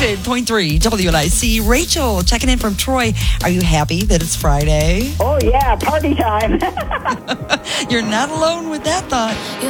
100.3 WNIC. Rachel checking in from Troy. Are you happy that it's Friday? Oh, yeah, party time. You're not alone with that thought.